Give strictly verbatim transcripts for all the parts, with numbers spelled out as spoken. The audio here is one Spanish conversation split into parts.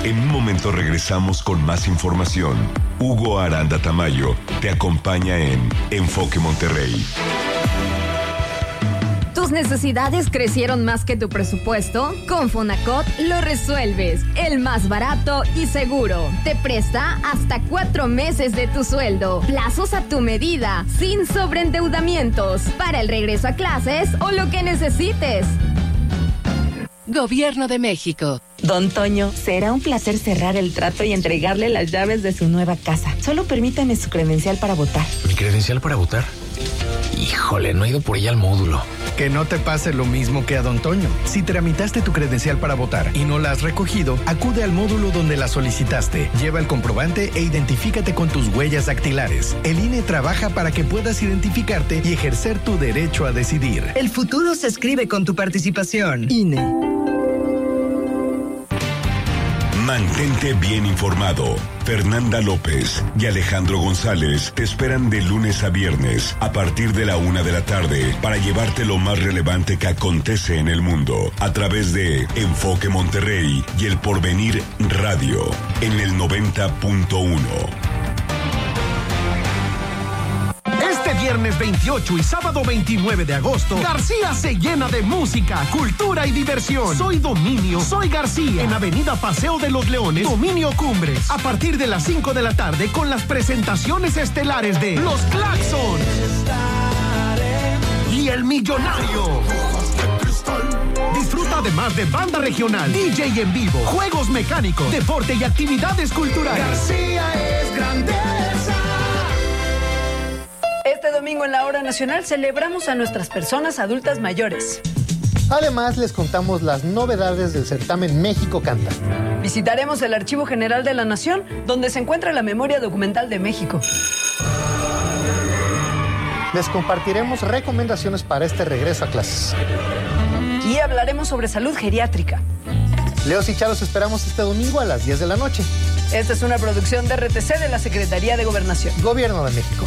En un momento regresamos con más información. Hugo Aranda Tamayo te acompaña en Enfoque Monterrey. ¿Tus necesidades crecieron más que tu presupuesto? Con Fonacot lo resuelves. El más barato y seguro. Te presta hasta cuatro meses de tu sueldo. Plazos a tu medida, sin sobreendeudamientos. Para el regreso a clases o lo que necesites. Gobierno de México. Don Toño, será un placer cerrar el trato y entregarle las llaves de su nueva casa. Solo permítame su credencial para votar. ¿Mi credencial para votar? Híjole, no he ido por ella al módulo. Que no te pase lo mismo que a Don Toño. Si tramitaste tu credencial para votar y no la has recogido, acude al módulo donde la solicitaste. Lleva el comprobante e identifícate con tus huellas dactilares. El I N E trabaja para que puedas identificarte y ejercer tu derecho a decidir. El futuro se escribe con tu participación. I N E. Mantente bien informado. Fernanda López y Alejandro González te esperan de lunes a viernes a partir de la una de la tarde para llevarte lo más relevante que acontece en el mundo a través de Enfoque Monterrey y El Porvenir Radio en el noventa punto uno. Viernes veintiocho y sábado veintinueve de agosto, García se llena de música, cultura y diversión. Soy Dominio, soy García, en Avenida Paseo de los Leones, Dominio Cumbres, a partir de las cinco de la tarde con las presentaciones estelares de Los Claxons y El Millonario. Disfruta además de banda regional, D J en vivo, juegos mecánicos, deporte y actividades culturales. García es grandeza. Este domingo en la Hora Nacional celebramos a nuestras personas adultas mayores. Además, les contamos las novedades del certamen México Canta. Visitaremos el Archivo General de la Nación, donde se encuentra la memoria documental de México. Les compartiremos recomendaciones para este regreso a clases. Y hablaremos sobre salud geriátrica. Leos y Charos esperamos este domingo a las diez de la noche. Esta es una producción de R T C de la Secretaría de Gobernación. Gobierno de México.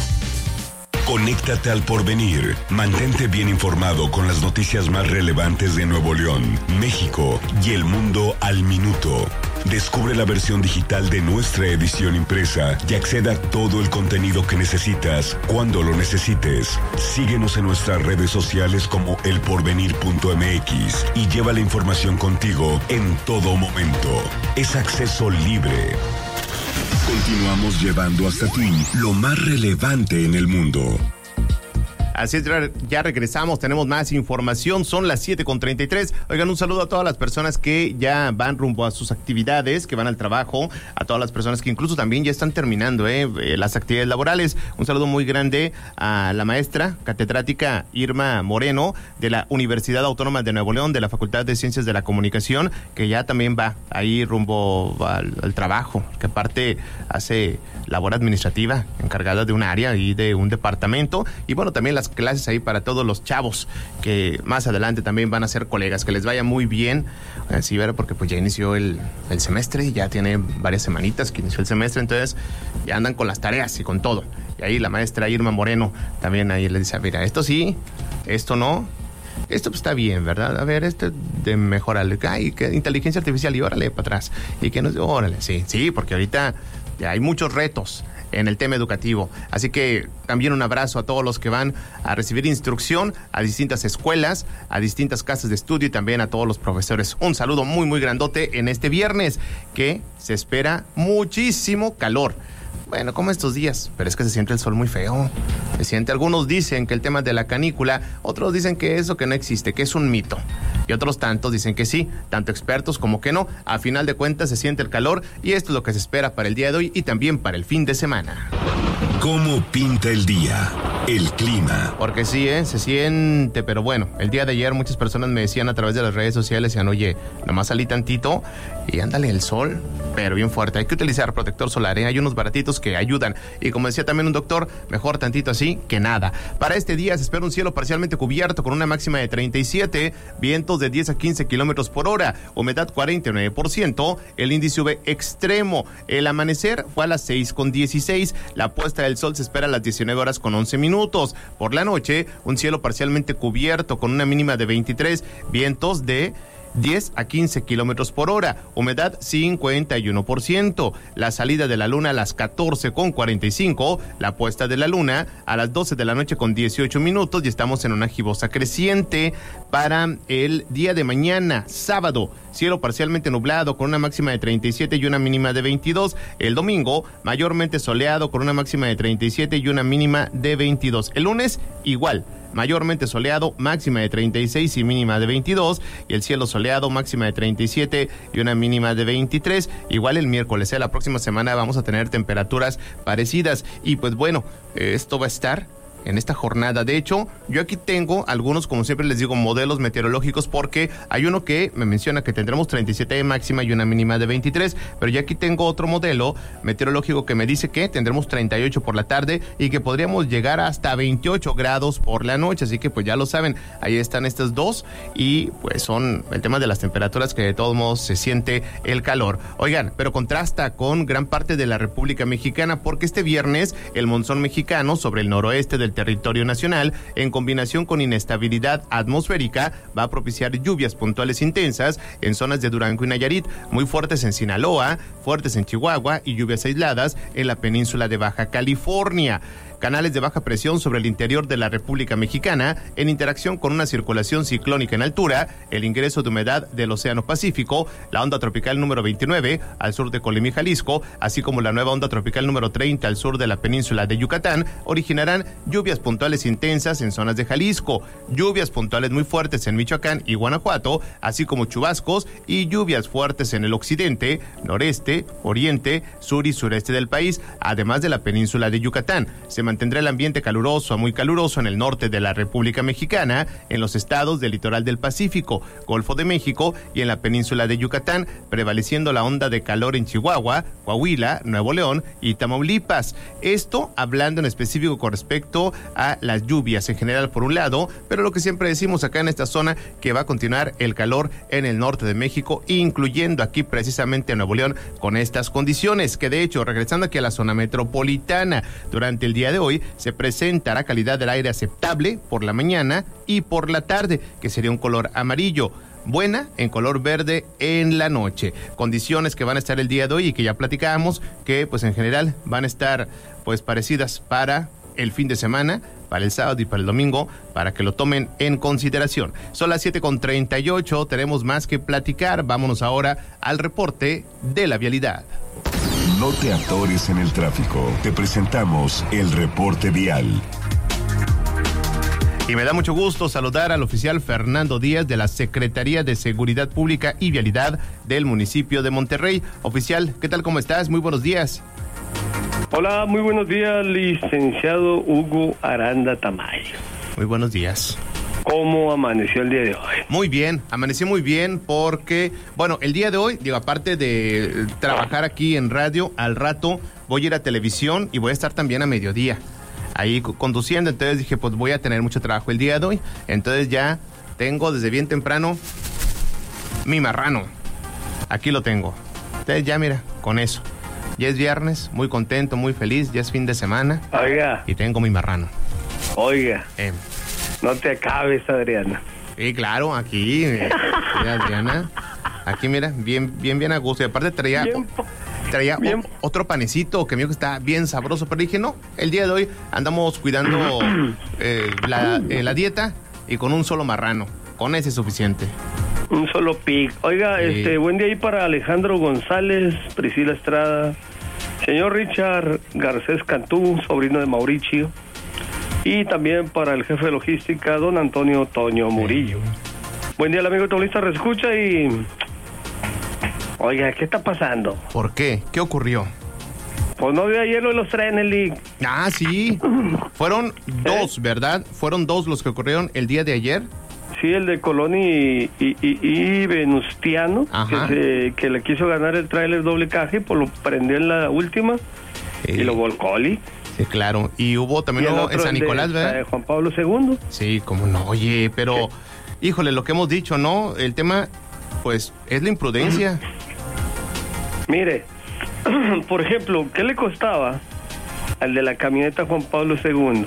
Conéctate al Porvenir. Mantente bien informado con las noticias más relevantes de Nuevo León, México y el mundo al minuto. Descubre la versión digital de nuestra edición impresa y acceda a todo el contenido que necesitas cuando lo necesites. Síguenos en nuestras redes sociales como el porvenir punto m x y lleva la información contigo en todo momento. Es acceso libre. Continuamos llevando hasta ti lo más relevante en el mundo. Así es, ya regresamos, tenemos más información, son las siete con treinta y tres. Oigan, un saludo a todas las personas que ya van rumbo a sus actividades, que van al trabajo, a todas las personas que incluso también ya están terminando eh, las actividades laborales. Un saludo muy grande a la maestra catedrática Irma Moreno de la Universidad Autónoma de Nuevo León, de la Facultad de Ciencias de la Comunicación, que ya también va ahí rumbo al, al trabajo, que aparte hace labor administrativa, encargada de un área y de un departamento, y bueno, también las clases ahí para todos los chavos que más adelante también van a ser colegas. Que les vaya muy bien, así ver, porque pues ya inició el, el semestre, ya tiene varias semanitas que inició el semestre, entonces ya andan con las tareas y con todo. Y ahí la maestra Irma Moreno también ahí le dice, mira, esto sí, esto no, esto pues está bien, ¿verdad? A ver, este de mejorarle, ay, que inteligencia artificial, y órale para atrás, y que nos, órale, sí, sí, porque ahorita ya hay muchos retos en el tema educativo. Así que también un abrazo a todos los que van a recibir instrucción a distintas escuelas, a distintas casas de estudio y también a todos los profesores. Un saludo muy, muy grandote en este viernes, que se espera muchísimo calor. Bueno, como estos días, pero es que se siente el sol muy feo. Se siente, algunos dicen que el tema de la canícula, otros dicen que eso que no existe, que es un mito. Y otros tantos dicen que sí, tanto expertos como que no. A final de cuentas se siente el calor y esto es lo que se espera para el día de hoy y también para el fin de semana. ¿Cómo pinta el día? El clima. Porque sí, ¿eh? Se siente, pero bueno, el día de ayer muchas personas me decían a través de las redes sociales, decían, oye, nomás salí tantito y ándale el sol, pero bien fuerte. Hay que utilizar protector solar, ¿eh? Hay unos baratitos que ayudan. Y como decía también un doctor, mejor tantito así que nada. Para este día se espera un cielo parcialmente cubierto con una máxima de treinta y siete, vientos de diez a quince kilómetros por hora, humedad cuarenta y nueve por ciento, el índice U V extremo. El amanecer fue a las seis con dieciséis, la puesta del sol se espera a las diecinueve horas con once minutos. Por la noche, un cielo parcialmente cubierto con una mínima de veintitrés, vientos de diez a quince kilómetros por hora, humedad cincuenta y uno por ciento. La salida de la luna a las catorce con cuarenta y cinco, la puesta de la luna a las doce de la noche con dieciocho minutos y estamos en una gibosa creciente para el día de mañana, sábado. Cielo parcialmente nublado con una máxima de treinta y siete y una mínima de veintidós. El domingo, mayormente soleado con una máxima de treinta y siete y una mínima de veintidós. El lunes, igual, mayormente soleado, máxima de treinta y seis y mínima de veintidós. Y el cielo soleado, máxima de treinta y siete y una mínima de veintitrés. Igual el miércoles, ¿eh? La próxima semana vamos a tener temperaturas parecidas. Y pues bueno, esto va a estar en esta jornada. De hecho, yo aquí tengo algunos, como siempre les digo, modelos meteorológicos, porque hay uno que me menciona que tendremos treinta y siete de máxima y una mínima de veintitrés, pero yo aquí tengo otro modelo meteorológico que me dice que tendremos treinta y ocho por la tarde y que podríamos llegar hasta veintiocho grados por la noche, así que pues ya lo saben, ahí están estas dos y pues son el tema de las temperaturas que de todos modos se siente el calor. Oigan, pero contrasta con gran parte de la República Mexicana, porque este viernes el monzón mexicano sobre el noroeste del territorio nacional, en combinación con inestabilidad atmosférica, va a propiciar lluvias puntuales intensas en zonas de Durango y Nayarit, muy fuertes en Sinaloa, fuertes en Chihuahua y lluvias aisladas en la península de Baja California. Canales de baja presión sobre el interior de la República Mexicana, en interacción con una circulación ciclónica en altura, el ingreso de humedad del Océano Pacífico, la onda tropical número veintinueve al sur de Colima y Jalisco, así como la nueva onda tropical número treinta al sur de la península de Yucatán, originarán lluvias puntuales intensas en zonas de Jalisco, lluvias puntuales muy fuertes en Michoacán y Guanajuato, así como chubascos y lluvias fuertes en el occidente, noreste, oriente, sur y sureste del país, además de la península de Yucatán. Se mantendrá el ambiente caluroso a muy caluroso en el norte de la República Mexicana, en los estados del litoral del Pacífico, Golfo de México y en la península de Yucatán, prevaleciendo la onda de calor en Chihuahua, Coahuila, Nuevo León y Tamaulipas. Esto hablando en específico con respecto a las lluvias en general por un lado, pero lo que siempre decimos acá en esta zona, que va a continuar el calor en el norte de México, incluyendo aquí precisamente a Nuevo León con estas condiciones, que de hecho, regresando aquí a la zona metropolitana, durante el día de hoy se presentará calidad del aire aceptable por la mañana y por la tarde, que sería un color amarillo. Buena en color verde en la noche. Condiciones que van a estar el día de hoy y que ya platicábamos, que pues en general van a estar pues parecidas para el fin de semana, para el sábado y para el domingo, para que lo tomen en consideración. Son las siete con treinta y ocho, tenemos más que platicar. Vámonos ahora al reporte de la vialidad. No te atores en el tráfico. Te presentamos el reporte vial. Y me da mucho gusto saludar al oficial Fernando Díaz de la Secretaría de Seguridad Pública y Vialidad del municipio de Monterrey. Oficial, ¿qué tal? ¿Cómo estás? Muy buenos días. Hola, muy buenos días, licenciado Hugo Aranda Tamayo. Muy buenos días. ¿Cómo amaneció el día de hoy? Muy bien, amaneció muy bien porque, bueno, el día de hoy, digo, aparte de trabajar aquí en radio, al rato voy a ir a televisión y voy a estar también a mediodía ahí conduciendo, entonces dije, pues voy a tener mucho trabajo el día de hoy, entonces ya tengo desde bien temprano mi marrano, aquí lo tengo, entonces ya mira, con eso, ya es viernes, muy contento, muy feliz, ya es fin de semana. Oiga. Y tengo mi marrano. Oiga. Eh. No te acabes, Adriana. Sí, claro, aquí, mira, Adriana, aquí mira, bien, bien, bien a gusto, y aparte traía... Bien. Traía o, otro panecito que me dijo que está bien sabroso, pero dije, no, el día de hoy andamos cuidando eh, la, eh, la dieta y con un solo marrano, con ese es suficiente. Un solo pic. Oiga, sí. este, buen día ahí para Alejandro González, Priscila Estrada, señor Richard Garcés Cantú, sobrino de Mauricio, y también para el jefe de logística, don Antonio Toño Murillo. Sí. Buen día, el amigo Taulista Reescucha y... Oiga, ¿qué está pasando? ¿Por qué? ¿Qué ocurrió? Pues no vio ayer lo de los trenes, Lee. Ah, sí. Fueron dos, ¿Eh? ¿verdad? Fueron dos los que ocurrieron el día de ayer. Sí, el de Colón y, y, y, y Venustiano, que, se, que le quiso ganar el tráiler doble caje, pues lo prendió en la última sí. y lo volcó, Lee. Sí, claro. Y hubo también y uno en San Nicolás, de, ¿verdad? De Juan Pablo segundo. Sí, cómo no. Oye, pero, ¿Qué? híjole, lo que hemos dicho, ¿no? El tema, pues, es la imprudencia. Mire, por ejemplo, ¿qué le costaba al de la camioneta Juan Pablo segundo?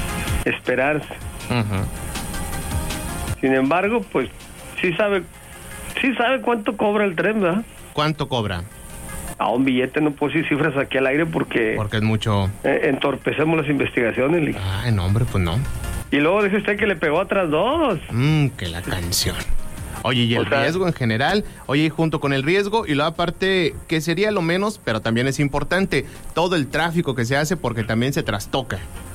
Esperarse. Uh-huh. Sin embargo, pues sí sabe sí sabe cuánto cobra el tren, ¿verdad? ¿Cuánto cobra? A un billete, no puedo decir cifras aquí al aire porque... Porque es mucho... Eh, entorpecemos las investigaciones. Li. Ay, no, hombre, pues no. Y luego dice usted que le pegó a otras dos. Mmm, que la canción. Oye, y el o sea, riesgo en general, oye, y junto con el riesgo, y luego aparte, que sería lo menos, pero también es importante, todo el tráfico que se hace porque también se trastoca.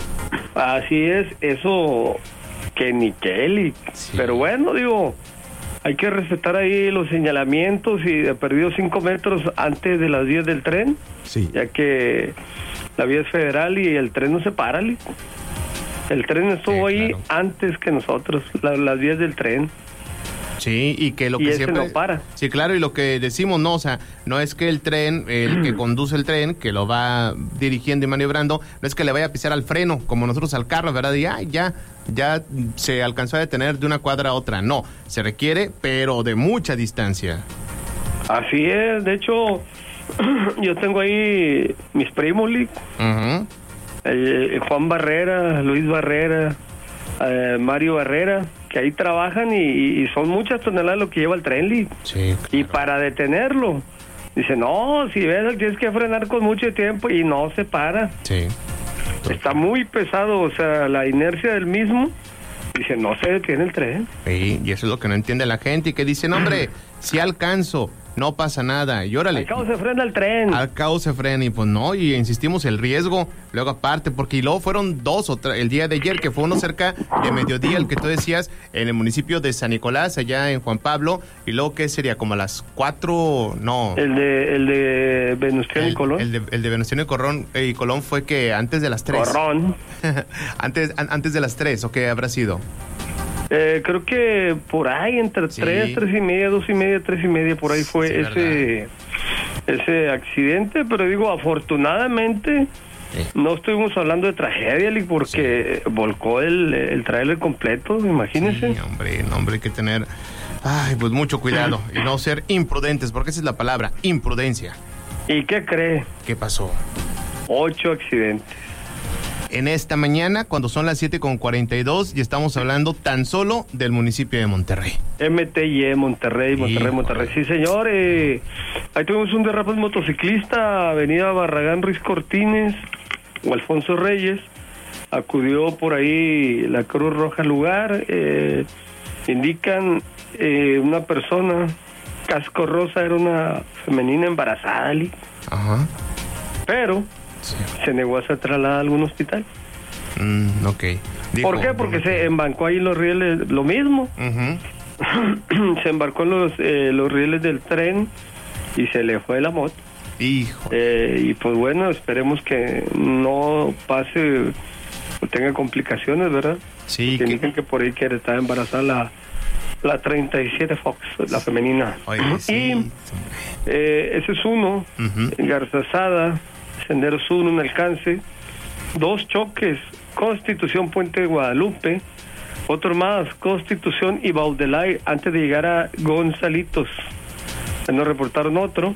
Así es, eso que ni Kelly. Sí. Pero bueno, digo, hay que respetar ahí los señalamientos y de perdido cinco metros antes de las vías del tren. Sí. Ya que la vía es federal y el tren no se para, ¿li? El tren estuvo sí, ahí claro. antes que nosotros, la, las vías del tren. Sí, y que lo y que ese siempre... no para. Sí, claro, y lo que decimos, no, o sea, no es que el tren, el que conduce el tren, que lo va dirigiendo y maniobrando, no es que le vaya a pisar al freno, como nosotros al carro, ¿verdad? Y ay, ya, ya se alcanzó a detener de una cuadra a otra. No, se requiere, pero de mucha distancia. Así es, de hecho, yo tengo ahí mis primos, Lee. Uh-huh. el, Juan Barrera, Luis Barrera, eh, Mario Barrera, que ahí trabajan y, y son muchas toneladas lo que lleva el tren, Lee. Sí, claro. Y para detenerlo, dice, no, si ves, tienes que frenar con mucho tiempo y no se para. Sí. Está muy pesado, o sea, la inercia del mismo, dice, no se detiene el tren. Sí, y eso es lo que no entiende la gente y que dicen, hombre, si alcanzo, no pasa nada, y órale. Al cabo se frena el tren. Al cabo se frena, y pues no, y insistimos el riesgo, luego aparte, porque y luego fueron dos o tres, el día de ayer, que fue uno cerca de mediodía, el que tú decías, en el municipio de San Nicolás, allá en Juan Pablo, y luego, ¿qué sería? Como a las cuatro, no. El de, el de Venustiano el, y Colón. El de, el de Venustiano y Colón, eh, y Colón fue que antes de las tres. Corrón. antes, an, antes de las tres, ¿o qué habrá sido? Eh, creo que por ahí, entre sí. tres, tres y media, dos y media, tres y media, por ahí fue sí, ese ese accidente, pero digo, afortunadamente sí. no estuvimos hablando de tragedia, porque sí. volcó el, el trailer completo, imagínense. Sí, hombre, no, hombre, hay que tener, ay, pues mucho cuidado y no ser imprudentes, porque esa es la palabra, imprudencia. ¿Y qué cree? ¿Qué pasó? Ocho accidentes. En esta mañana, cuando son las siete con cuarenta y dos, y estamos hablando tan solo del municipio de Monterrey. M T Y, Monterrey, Monterrey, Híjole. Monterrey. Sí, señor. Eh, ahí tuvimos un derrape motociclista, avenida Barragán Ruiz Cortines, o Alfonso Reyes. Acudió por ahí la Cruz Roja al lugar. Eh, indican eh, una persona, casco rosa, era una femenina embarazada, ¿li? Ajá. Pero... Sí. se negó a ser trasladada a algún hospital. Mm, ok. Dijo, ¿Por qué? Porque se embarcó ahí los rieles, lo mismo. Uh-huh. Se embarcó en los, eh, los rieles del tren y se le fue la moto. Hijo. Eh, y pues bueno, esperemos que no pase o tenga complicaciones, ¿verdad? Sí. Porque que... dicen que por ahí quiere estar embarazada la, la treinta y siete Fox, la femenina. Oye, sí. Y eh, ese es uno, uh-huh. Garzazada, Senderos uno, un alcance, dos choques, Constitución Puente de Guadalupe, otro más, Constitución y Baudelay, antes de llegar a Gonzalitos. Nos reportaron otro,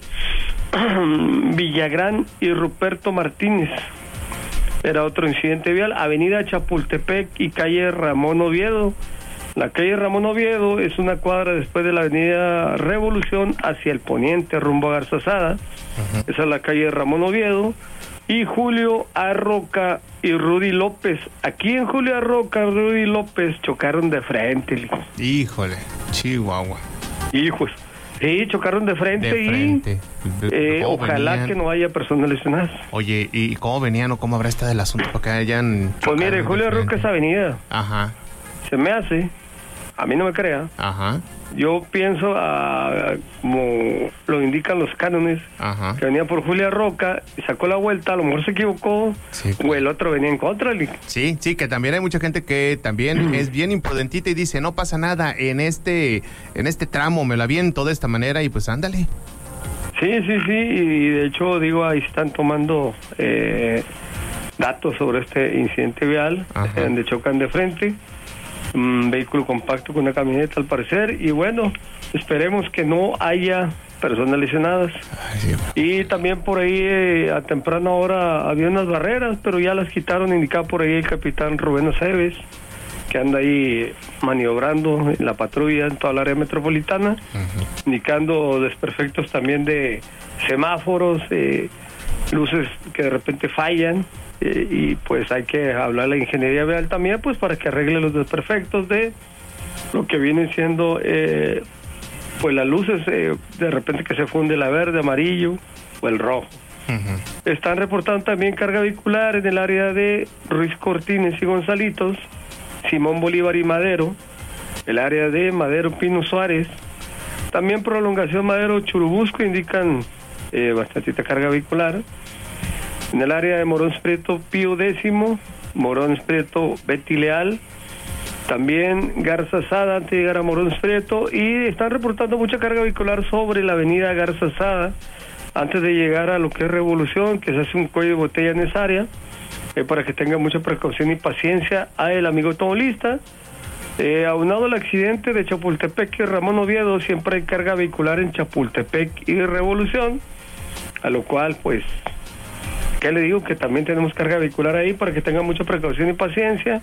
Villagrán y Ruperto Martínez. Era otro incidente vial, Avenida Chapultepec y calle Ramón Oviedo. La calle Ramón Oviedo es una cuadra después de la avenida Revolución hacia el poniente rumbo a Garzazada. Uh-huh. Esa es la calle Ramón Oviedo. Y Julio Arroca y Rudy López. Aquí en Julio Arroca, Rudy López chocaron de frente. Híjole, Chihuahua. Hijos. Sí, chocaron de frente, de frente. y eh, ojalá venían? que no haya personas lesionadas. Oye, ¿y cómo venían o cómo habrá estado el asunto para que hayan... Pues mire, Julio Arroca es avenida. Ajá. Se me hace, a mí no me crea. Ajá. Yo pienso, a, a, como lo indican los cánones, ajá, que venía por Julia Roca y sacó la vuelta, a lo mejor se equivocó, sí, o el otro venía en contra. Sí, sí, que también hay mucha gente que también es bien imprudentita y dice, no pasa nada, en este en este tramo me lo aviento de esta manera y pues ándale. Sí, sí, sí, y de hecho, digo, ahí están tomando eh, datos sobre este incidente vial, eh, donde chocan de frente. Un vehículo compacto con una camioneta al parecer, y bueno, esperemos que no haya personas lesionadas. Ay, sí, y también por ahí eh, a temprana hora había unas barreras, pero ya las quitaron, indicaba por ahí el capitán Rubén Aceves, que anda ahí maniobrando en la patrulla en toda la área metropolitana, uh-huh. indicando desperfectos también de semáforos, eh, luces que de repente fallan, eh, y pues hay que hablar a la ingeniería vial también, pues para que arregle los desperfectos de lo que viene siendo eh, pues las luces, eh, de repente que se funde la verde, amarillo o el rojo. Uh-huh. Están reportando también carga vehicular en el área de Ruiz Cortines y Gonzalitos, Simón Bolívar y Madero, el área de Madero Pino Suárez, también prolongación Madero Churubusco, indican eh, bastantita carga vehicular. En el área de Morón Prieto Pío Décimo, Morón Prieto Betty Leal, también Garza Sada antes de llegar a Morón Prieto, y están reportando mucha carga vehicular sobre la avenida Garza Sada antes de llegar a lo que es Revolución, que se hace un cuello de botella en esa área, eh, para que tenga mucha precaución y paciencia a el amigo automovilista. Eh, aunado al accidente de Chapultepec y Ramón Oviedo, siempre hay carga vehicular en Chapultepec y Revolución, a lo cual pues, ¿qué le digo? Que también tenemos carga vehicular ahí para que tenga mucha precaución y paciencia.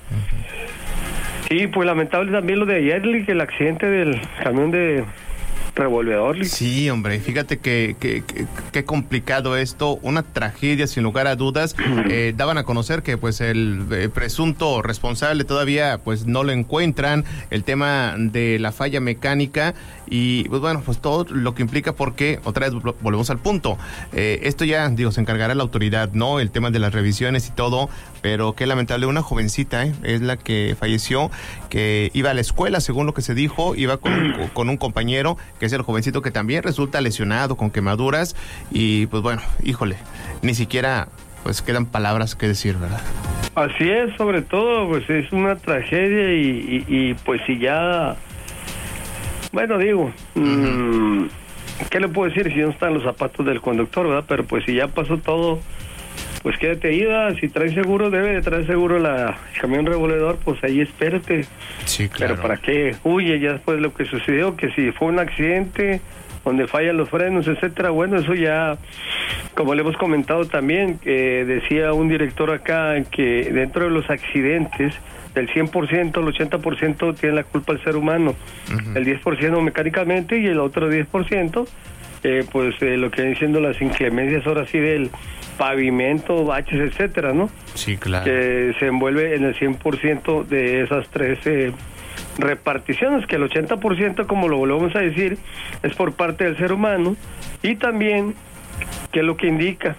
Sí, pues lamentable también lo de ayer, que el accidente del camión de revolvedor. Sí, hombre, fíjate que, que, que, que complicado esto, una tragedia sin lugar a dudas. Eh, daban a conocer que pues el eh, presunto responsable todavía pues no lo encuentran, el tema de la falla mecánica y pues bueno, pues todo lo que implica, porque otra vez volvemos al punto, eh, esto ya, digo, se encargará la autoridad, ¿no? El tema de las revisiones y todo, pero qué lamentable, una jovencita, ¿eh? Es la que falleció, que iba a la escuela, según lo que se dijo, iba con un, con un compañero, que es el jovencito que también resulta lesionado con quemaduras, y pues bueno, híjole, ni siquiera pues quedan palabras que decir, ¿verdad? Así es, sobre todo, pues es una tragedia y, y, y pues si ya, bueno, digo, uh-huh. mmm, ¿qué le puedo decir si no están los zapatos del conductor, verdad? Pero pues si ya pasó todo, pues quédate ida, si trae seguro, debe de traer seguro la, el camión revolvedor, pues ahí espérate. Sí, claro. Pero ¿para qué huye ya después de lo que sucedió? Que si fue un accidente donde fallan los frenos, etcétera, bueno, eso ya, como le hemos comentado también, que decía un director acá que dentro de los accidentes, del cien por ciento, el ochenta por ciento tiene la culpa el ser humano, uh-huh. el diez por ciento mecánicamente y el otro diez por ciento, eh, pues eh, lo que vienen siendo las inclemencias ahora sí del pavimento, baches, etcétera, ¿no? Sí, claro. Que se envuelve en el cien por ciento de esas tres eh, reparticiones, que el ochenta por ciento, como lo volvemos a decir, es por parte del ser humano, y también, que es lo que indica,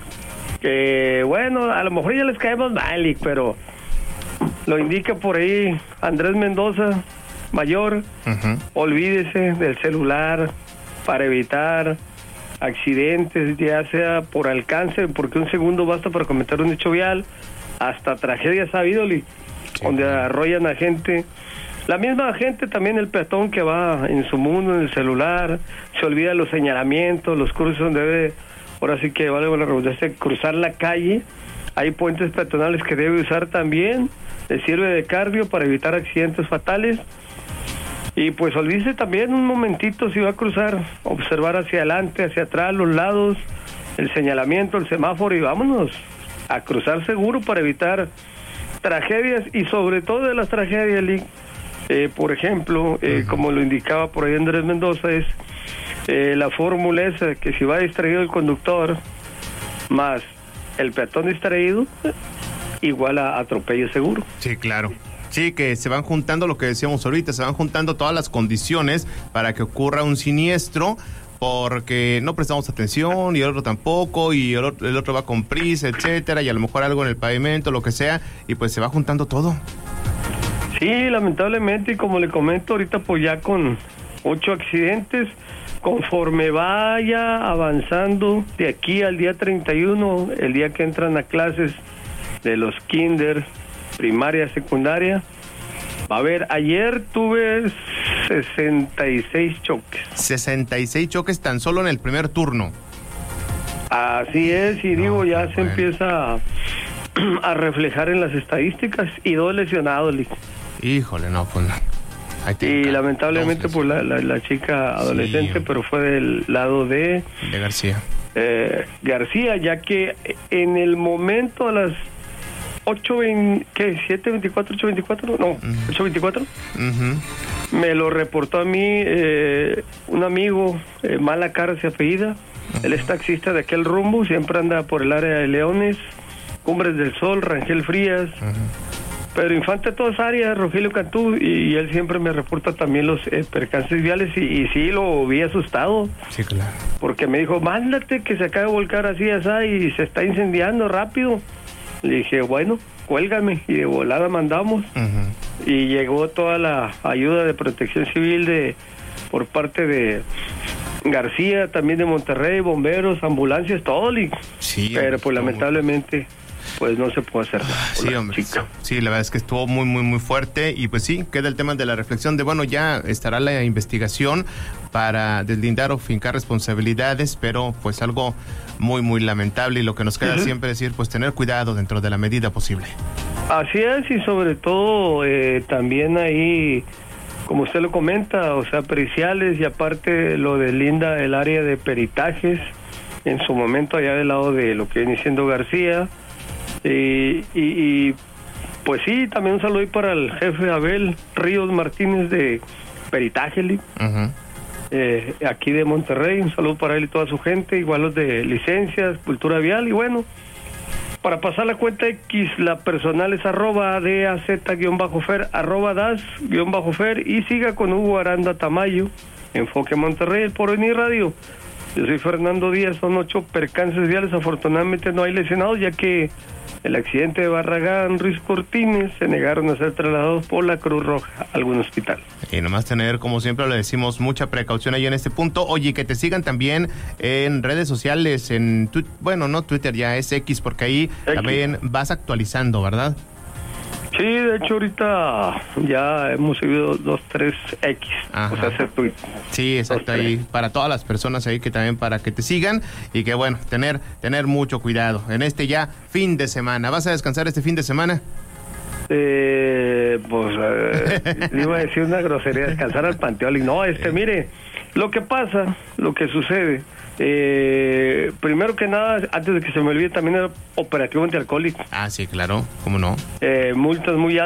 que bueno, a lo mejor ya les caemos mal, pero lo indica por ahí Andrés Mendoza, mayor, uh-huh. olvídese del celular para evitar accidentes, ya sea por alcance, porque un segundo basta para cometer un hecho vial, hasta tragedias ha habido, sí, donde arrollan a gente. La misma gente, también el peatón que va en su mundo, en el celular, se olvida los señalamientos, los cruces donde debe, ahora sí que vale la redundancia, cruzar la calle. Hay puentes peatonales que debe usar también, le sirve de cardio para evitar accidentes fatales. Y pues olvídese también un momentito si va a cruzar, observar hacia adelante, hacia atrás, los lados, el señalamiento, el semáforo, y vámonos a cruzar seguro para evitar tragedias, y sobre todo de las tragedias, eh, por ejemplo, eh, uh-huh. como lo indicaba por ahí Andrés Mendoza, es eh, la fórmula esa, que si va distraído el conductor más el peatón distraído, igual a atropello seguro. Sí, claro. Sí, que se van juntando, lo que decíamos ahorita, se van juntando todas las condiciones para que ocurra un siniestro, porque no prestamos atención y el otro tampoco, y el otro, el otro va con prisa, etcétera, y a lo mejor algo en el pavimento, lo que sea, y pues se va juntando todo. Sí, lamentablemente, y como le comento ahorita, pues ya con ocho accidentes, conforme vaya avanzando de aquí al día treinta y uno, el día que entran a clases de los kinder, primaria, secundaria, va a haber, ayer tuve sesenta y seis choques. sesenta y seis choques tan solo en el primer turno. Así es, y no, digo, ya se bueno. empieza a, a reflejar en las estadísticas, y dos lesionados. Híjole, no, pues no. Y lamentablemente pues la, la, la chica adolescente, sí, pero fue del lado de... De García. Eh, García, ya que en el momento a las ocho veinte, ¿qué? ¿siete veinticuatro, ocho veinticuatro? No, uh-huh. ocho veinticuatro. Uh-huh. Me lo reportó a mí eh, un amigo, eh, Malacar se apellida. Uh-huh. Él es taxista de aquel rumbo, siempre anda por el área de Leones, Cumbres del Sol, Rangel Frías. Uh-huh. Pedro Infante, toda esa área, Rogelio Cantú, y, y él siempre me reporta también los eh, percances viales, y, y sí, lo vi asustado. Sí, claro. Porque me dijo, mándate que se acaba de volcar así, así, y se está incendiando rápido. Le dije, bueno, cuélgame, y de volada mandamos. Uh-huh. Y llegó toda la ayuda de protección civil de por parte de García, también de Monterrey, bomberos, ambulancias, todo. Y, sí, pero pues lamentablemente pues no se puede hacer nada. Sí, hombre. Chica. Sí, la verdad es que estuvo muy, muy, muy fuerte. Y pues sí, queda el tema de la reflexión de, bueno, ya estará la investigación para deslindar o fincar responsabilidades, pero pues algo muy, muy lamentable. Y lo que nos queda uh-huh. siempre decir, pues tener cuidado dentro de la medida posible. Así es, y sobre todo eh, también ahí, como usted lo comenta, o sea, periciales, y aparte lo deslinda el área de peritajes, en su momento allá del lado de lo que viene siendo García. Y, y, y pues sí, también un saludo para el jefe Abel Ríos Martínez de Peritaje, uh-huh. eh, aquí de Monterrey. Un saludo para él y toda su gente, igual los de licencias, cultura vial. Y bueno, para pasar la cuenta X, la personal es arroba daz-fer, arroba das-fer, y siga con Hugo Aranda Tamayo, Enfoque Monterrey, el Porvenir Radio. Yo soy Fernando Díaz, son ocho percances viales, afortunadamente no hay lesionados, ya que el accidente de Barragán, Ruiz Cortines, se negaron a ser trasladados por la Cruz Roja a algún hospital. Y nomás tener, como siempre le decimos, mucha precaución ahí en este punto. Oye, que te sigan también en redes sociales, en tu, bueno, no Twitter, ya es X, porque ahí X. También vas actualizando, ¿verdad? Sí, de hecho ahorita ya hemos subido dos, tres X, Ajá. o sea, hacer tweet. Sí, exacto, dos, ahí para todas las personas ahí que también para que te sigan y que bueno, tener tener mucho cuidado en este ya fin de semana. ¿Vas a descansar este fin de semana? Eh, pues eh, iba a decir una grosería, descansar al panteón. Y no, este, mire, lo que pasa, lo que sucede, eh, primero que nada, antes de que se me olvide, también era operativo antialcohólico. Ah, sí, claro, ¿cómo no? Eh, multas muy altas.